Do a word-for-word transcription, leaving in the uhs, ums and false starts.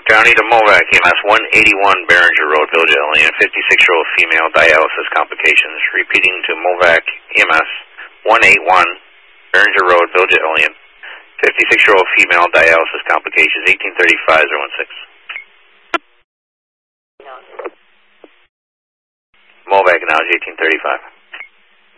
County to Movac E M S, one eighty-one Behringer Road, Village of Ilion, fifty-six-year-old female, dialysis complications. Repeating to Movac E M S, one eighty-one Behringer Road, Village of Ilion, fifty-six-year-old female, dialysis complications, eighteen thirty-five oh one six. Movac now is eighteen thirty-five.